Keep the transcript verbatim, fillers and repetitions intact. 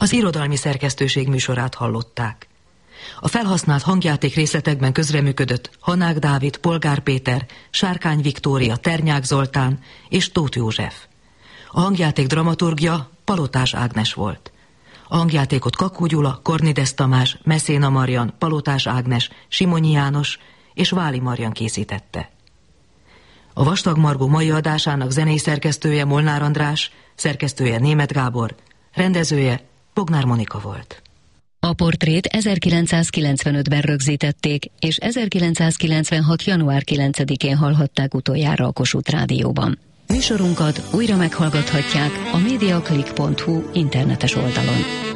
Az irodalmi szerkesztőség műsorát hallották. A felhasznált hangjáték részletekben közreműködött Hanák Dávid, Polgár Péter, Sárkány Viktória, Ternyák Zoltán és Tóth József. A hangjáték dramaturgja Palotás Ágnes volt. A hangjátékot Kakó Gyula, Kornides Tamás, Meszéna Marian, Palotás Ágnes, Simonyi János és Váli Marian készítette. A Vastag Margó mai adásának zenei szerkesztője Molnár András, szerkesztője Németh Gábor, rendezője Bognár Monika volt. A portrét ezerkilencszázkilencvenötben rögzítették, és ezerkilencszázkilencvenhat. január kilencedikén hallhatták utoljára a Kossuth Rádióban. Műsorunkat újra meghallgathatják a mediaclick pont hu internetes oldalon.